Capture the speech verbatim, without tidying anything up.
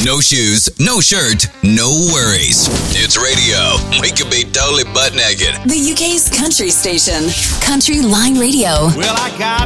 No shoes, no shirt, no worries. It's radio. We could be totally butt naked. The U K's country station, Country Line Radio. Well, I got